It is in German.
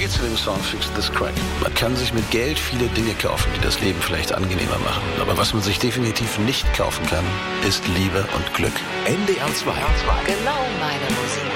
geht es in dem Song Fix This Crack. Man kann sich mit Geld viele Dinge kaufen, die das Leben vielleicht angenehmer machen. Aber was man sich definitiv nicht kaufen kann, ist Liebe und Glück. NDR 2. Genau meine Musik.